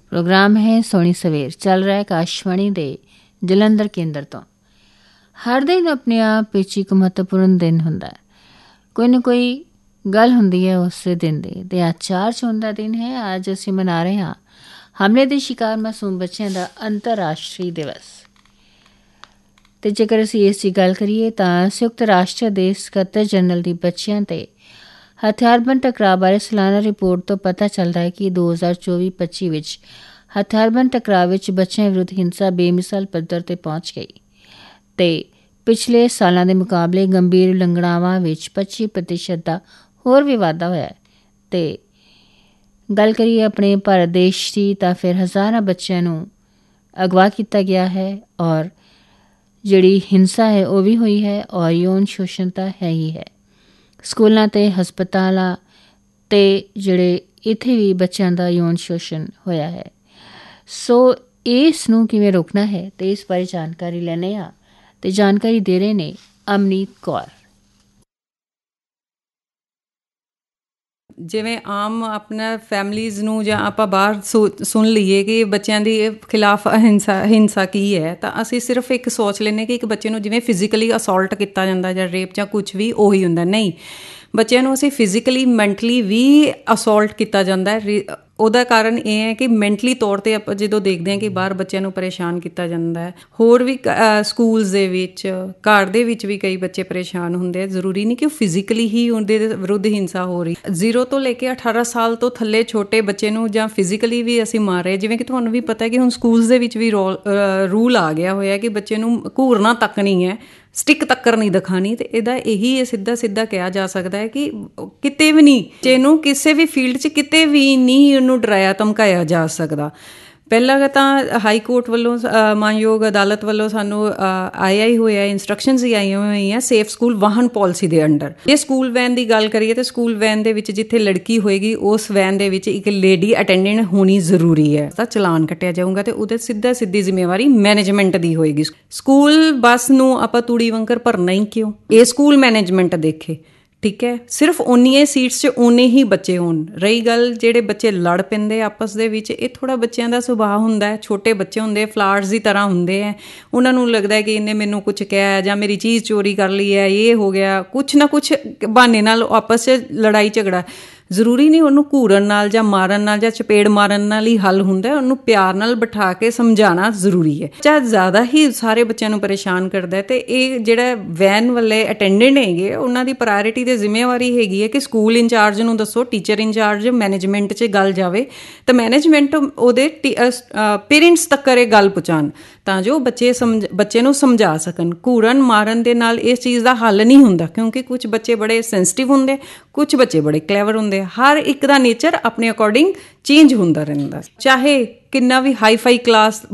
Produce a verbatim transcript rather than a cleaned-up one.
Programme है सोनी सवेर, चल रहा है आकाशवाणी दे जलंधर केंद्र तो। हर दिन अपने आप ਵਿੱਚ ਇੱਕ ਮਹੱਤਵਪੂਰਨ ਦਿਨ ਹੁੰਦਾ ਹੈ। ਕੋਈ ਨਾ ਕੋਈ ਗੱਲ ਹੁੰਦੀ ਹੈ ਉਸ ਦਿਨ ਦੀ, ਅਤੇ ਅੱਜ ਚਾਰ ਜੂਨ ਦਾ ਦਿਨ ਹੈ। ਅੱਜ ਅਸੀਂ ਮਨਾ ਰਹੇ ਹਾਂ ਹਮਲੇ ਦੇ ਸ਼ਿਕਾਰ ਮਾਸੂਮ ਬੱਚਿਆਂ ਦਾ ਅੰਤਰਰਾਸ਼ਟਰੀ ਦਿਵਸ। ਅਤੇ ਜੇਕਰ ਅਸੀਂ ਇਸ ਦੀ ਗੱਲ ਕਰੀਏ ਤਾਂ ਸੰਯੁਕਤ ਰਾਸ਼ਟਰ ਦੇ ਸਕੱਤਰ ਜਨਰਲ ਦੀ ਬੱਚਿਆਂ 'ਤੇ ਹਥਿਆਰਬੰਦ ਟਕਰਾਅ ਬਾਰੇ ਸਾਲਾਨਾ ਰਿਪੋਰਟ ਤੋਂ ਪਤਾ ਚੱਲਦਾ ਹੈ ਕਿ ਦੋ ਹਜ਼ਾਰ ਚੌਵੀ ਪੱਚੀ ਵਿੱਚ ਹਥਿਆਰਬੰਦ ਟਕਰਾਅ ਵਿੱਚ ਬੱਚਿਆਂ ਵਿਰੁੱਧ ਹਿੰਸਾ ਬੇਮਿਸਾਲ ਪੱਧਰ 'ਤੇ ਪਹੁੰਚ ਗਈ ਅਤੇ ਪਿਛਲੇ ਸਾਲਾਂ ਦੇ ਮੁਕਾਬਲੇ ਗੰਭੀਰ ਉਲੰਘਣਾਵਾਂ ਵਿੱਚ ਪੱਚੀ ਪ੍ਰਤੀਸ਼ਤ ਦਾ ਹੋਰ ਵੀ ਵਾਧਾ ਹੋਇਆ। ਅਤੇ ਗੱਲ ਕਰੀਏ ਆਪਣੇ ਭਾਰਤ ਦੇਸ਼ ਦੀ ਤਾਂ ਫਿਰ ਹਜ਼ਾਰਾਂ ਬੱਚਿਆਂ ਨੂੰ ਅਗਵਾ ਕੀਤਾ ਗਿਆ ਹੈ ਔਰ ਜਿਹੜੀ ਹਿੰਸਾ ਹੈ ਉਹ ਵੀ ਹੋਈ ਹੈ ਔਰ ਯੋਨ ਸ਼ੋਸ਼ਣ ਤਾਂ ਹੈ ਹੀ ਹੈ। ਸਕੂਲਾਂ ਅਤੇ ਹਸਪਤਾਲਾਂ 'ਤੇ ਜਿਹੜੇ ਇੱਥੇ ਵੀ ਬੱਚਿਆਂ ਦਾ ਯੋਨ ਸ਼ੋਸ਼ਣ ਹੋਇਆ ਹੈ। ਸੋ ਇਸ ਨੂੰ ਕਿਵੇਂ ਰੋਕਣਾ ਹੈ ਅਤੇ ਇਸ ਬਾਰੇ ਜਾਣਕਾਰੀ ਲੈਂਦੇ ਹਾਂ ਅਤੇ ਜਾਣਕਾਰੀ ਦੇ ਰਹੇ ਨੇ ਅਮਨੀਤ ਕੌਰ। ਜਿਵੇਂ ਆਮ ਆਪਣਾ ਫੈਮਲੀਜ਼ ਨੂੰ ਜਾਂ ਆਪਾਂ ਬਾਹਰ ਸੁ ਸੁਣ ਲਈਏ ਕਿ ਬੱਚਿਆਂ ਦੀ ਖਿਲਾਫ ਹਿੰਸਾ ਹਿੰਸਾ ਕੀ ਹੈ, ਤਾਂ ਅਸੀਂ ਸਿਰਫ ਇੱਕ ਸੋਚ ਲੈਂਦੇ ਕਿ ਇੱਕ ਬੱਚੇ ਨੂੰ ਜਿਵੇਂ ਫਿਜ਼ੀਕਲੀ ਅਸੌਲਟ ਕੀਤਾ ਜਾਂਦਾ ਜਾਂ ਰੇਪ ਜਾਂ ਕੁਛ ਵੀ ਉਹੀ ਹੁੰਦਾ। ਨਹੀਂ, ਬੱਚਿਆਂ ਨੂੰ ਅਸੀਂ ਫਿਜ਼ੀਕਲੀ ਮੈਂਟਲੀ ਵੀ ਅਸੌਲਟ ਕੀਤਾ ਜਾਂਦਾ ਹੈ। ਉਹਦਾ ਕਾਰਨ ਇਹ ਹੈ ਕਿ ਮੈਂਟਲੀ ਤੌਰ 'ਤੇ ਆਪਾਂ ਜਦੋਂ ਦੇਖਦੇ ਹਾਂ ਕਿ ਬਾਹਰ ਬੱਚਿਆਂ ਨੂੰ ਪਰੇਸ਼ਾਨ ਕੀਤਾ ਜਾਂਦਾ ਹੈ। ਹੋਰ ਵੀ ਸਕੂਲਸ ਦੇ ਵਿੱਚ, ਘਰ ਦੇ ਵਿੱਚ ਵੀ ਕਈ ਬੱਚੇ ਪਰੇਸ਼ਾਨ ਹੁੰਦੇ ਆ। ਜ਼ਰੂਰੀ ਨਹੀਂ ਕਿ ਉਹ ਫਿਜ਼ੀਕਲੀ ਹੀ ਉਹਦੇ ਵਿਰੁੱਧ ਹਿੰਸਾ ਹੋ ਰਹੀ। ਜ਼ੀਰੋ ਤੋਂ ਲੈ ਕੇ ਅਠਾਰਾਂ ਸਾਲ ਤੋਂ ਥੱਲੇ ਛੋਟੇ ਬੱਚੇ ਨੂੰ ਜਾਂ ਫਿਜ਼ੀਕਲੀ ਵੀ ਅਸੀਂ ਮਾਰ ਰਹੇ। ਜਿਵੇਂ ਕਿ ਤੁਹਾਨੂੰ ਵੀ ਪਤਾ ਕਿ ਹੁਣ ਸਕੂਲਸ ਦੇ ਵਿੱਚ ਵੀ ਰੋਲ ਰੂਲ ਆ ਗਿਆ ਹੋਇਆ ਕਿ ਬੱਚੇ ਨੂੰ ਘੂਰਨਾ ਤੱਕ ਨਹੀਂ ਹੈ, ਸਟਿੱਕ ਤੱਕਰ ਨਹੀਂ ਦਿਖਾਉਣੀ। ਅਤੇ ਇਹਦਾ ਇਹੀ ਇਹ ਸਿੱਧਾ ਸਿੱਧਾ ਕਿਹਾ ਜਾ ਸਕਦਾ ਹੈ ਕਿ ਕਿਤੇ ਵੀ ਨਹੀਂ ਬੱਚੇ ਨੂੰ ਕਿਸੇ ਵੀ ਫੀਲਡ 'ਚ ਕਿਤੇ ਵੀ ਨਹੀਂ ਉਹਨੂੰ ਡਰਾਇਆ ਧਮਕਾਇਆ ਜਾ ਸਕਦਾ। ਪਹਿਲਾਂ ਤਾਂ ਹਾਈ ਕੋਰਟ ਵੱਲੋਂ ਮਾਨਯੋਗ ਅਦਾਲਤ ਵੱਲੋਂ ਸਾਨੂੰ ਆਇਆ ਹੀ ਹੋਇਆ ਇੰਸਟਰਕਸ਼ਨਸ ਹੀ ਆਈਆਂ ਹੋਈਆਂ ਸੇਫ ਸਕੂਲ ਵਾਹਨ ਪੋਲਿਸੀ ਦੇ ਅੰਡਰ। ਜੇ ਸਕੂਲ ਵੈਨ ਦੀ ਗੱਲ ਕਰੀਏ ਤਾਂ ਸਕੂਲ ਵੈਨ ਦੇ ਵਿੱਚ ਜਿੱਥੇ ਲੜਕੀ ਹੋਏਗੀ ਉਸ ਵੈਨ ਦੇ ਵਿੱਚ ਇੱਕ ਲੇਡੀ ਅਟੈਂਡੈਂਟ ਹੋਣੀ ਜ਼ਰੂਰੀ ਹੈ। ਤਾਂ ਚਲਾਨ ਕੱਟਿਆ ਜਾਊਗਾ ਅਤੇ ਉਹਦੇ ਸਿੱਧਾ ਸਿੱਧੀ ਜ਼ਿੰਮੇਵਾਰੀ ਮੈਨੇਜਮੈਂਟ ਦੀ ਹੋਏਗੀ। ਸਕੂਲ ਬੱਸ ਨੂੰ ਆਪਾਂ ਤੂੜੀ ਵਾਂਗਰ ਭਰਨਾ ਹੀ ਕਿਉਂ? ਇਹ ਸਕੂਲ ਮੈਨੇਜਮੈਂਟ ਦੇਖੇ, ਠੀਕ ਹੈ। ਸਿਰਫ ਓਨੀਆਂ ਸੀਟਸ 'ਚ ਓਨੇ ਹੀ ਬੱਚੇ ਹੋਣ। ਰਹੀ ਗੱਲ ਜਿਹੜੇ ਬੱਚੇ ਲੜ ਪੈਂਦੇ ਆਪਸ ਦੇ ਵਿੱਚ, ਇਹ ਥੋੜ੍ਹਾ ਬੱਚਿਆਂ ਦਾ ਸੁਭਾਅ ਹੁੰਦਾ ਹੈ। ਛੋਟੇ ਬੱਚੇ ਹੁੰਦੇ, ਫਲਾਰਸ ਦੀ ਤਰ੍ਹਾਂ ਹੁੰਦੇ ਹੈ। ਉਹਨਾਂ ਨੂੰ ਲੱਗਦਾ ਕਿ ਇਹਨੇ ਮੈਨੂੰ ਕੁਛ ਕਿਹਾ ਜਾਂ ਮੇਰੀ ਚੀਜ਼ ਚੋਰੀ ਕਰ ਲਈ ਹੈ, ਇਹ ਹੋ ਗਿਆ, ਕੁਛ ਨਾ ਕੁਛ ਬਹਾਨੇ ਨਾਲ ਆਪਸ 'ਚ ਲੜਾਈ ਝਗੜਾ। ਜ਼ਰੂਰੀ ਨਹੀਂ ਉਹਨੂੰ ਘੂਰਨ ਨਾਲ ਜਾਂ ਮਾਰਨ ਨਾਲ ਜਾਂ ਚਪੇੜ ਮਾਰਨ ਨਾਲ ਹੀ ਹੱਲ ਹੁੰਦਾ। ਉਹਨੂੰ ਪਿਆਰ ਨਾਲ ਬਿਠਾ ਕੇ ਸਮਝਾਉਣਾ ਜ਼ਰੂਰੀ ਹੈ। ਚਾਹੇ ਜ਼ਿਆਦਾ ਹੀ ਸਾਰੇ ਬੱਚਿਆਂ ਨੂੰ ਪਰੇਸ਼ਾਨ ਕਰਦਾ ਅਤੇ ਇਹ ਜਿਹੜਾ ਵੈਨ ਵਾਲੇ ਅਟੈਂਡੈਂਟ ਹੈਗੇ ਉਹਨਾਂ ਦੀ ਪ੍ਰਾਇਰਟੀ ਅਤੇ ਜ਼ਿੰਮੇਵਾਰੀ ਹੈਗੀ ਹੈ ਕਿ ਸਕੂਲ ਇੰਚਾਰਜ ਨੂੰ ਦੱਸੋ, ਟੀਚਰ ਇੰਚਾਰਜ ਮੈਨੇਜਮੈਂਟ 'ਚ ਗੱਲ ਜਾਵੇ ਤਾਂ ਮੈਨੇਜਮੈਂਟ ਉਹਦੇ ਪੇਰੈਂਟਸ ਤੱਕ ਇਹ ਗੱਲ ਪਹੁੰਚਾਉਣ ਤਾਂ ਜੋ ਬੱਚੇ ਸਮਝ ਬੱਚੇ ਨੂੰ ਸਮਝਾ ਸਕਣ। ਘੂਰਨ ਮਾਰਨ ਦੇ ਨਾਲ ਇਸ ਚੀਜ਼ ਦਾ ਹੱਲ ਨਹੀਂ ਹੁੰਦਾ, ਕਿਉਂਕਿ ਕੁਛ ਬੱਚੇ ਬੜੇ ਸੈਂਸਿਟਿਵ ਹੁੰਦੇ, ਕੁਛ ਬੱਚੇ ਬੜੇ ਕਲੈਵਰ ਹੁੰਦੇ। ਹਰ ਇੱਕ ਦਾ ਨੇਚਰ ਆਪਣੇ ਅਕੋਰਡਿੰਗ ਚੇਂਜ ਹੁੰਦਾ ਰਹਿੰਦਾ। ਚਾਹੇ ਕਿੰਨਾ ਵੀ ਹਾਈ ਫਾਈ ਕਲਾਸ